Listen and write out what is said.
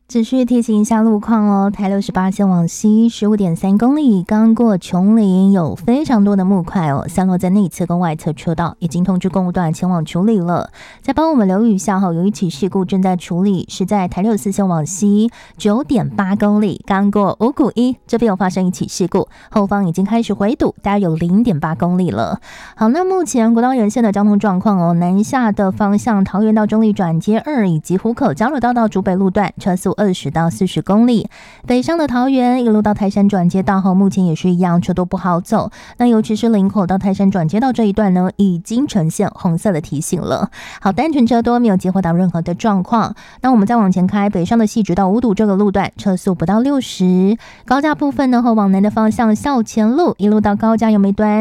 只是提醒一下路况哦，台68线往西15.3公里，刚过琼林，有非常多的木块哦，散落在内侧跟外侧车道，已经通知公务段前往处理了。再帮我们留意一下哈，有一起事故正在处理，是在台64线往西9.8公里，刚过五股一，这边有发生一起事故，后方已经开始回堵，大概有0.8公里了。好，那目前国道沿线的交通状况哦，南下的方向桃园到中立转接2以及湖口交流道到竹北路段车速20到40公里，北上的桃园一路到泰山转接道后，目前也是一样，车都不好走。那尤其是林口到泰山转接道这一段呢，已经呈现红色的提醒了。好，单纯车多，没有接获到任何的状况。那我们再往前开，北上的汐止到五堵这个路段，车速不到60。高架部分呢，和往南的方向校前路一路到高架油梅端。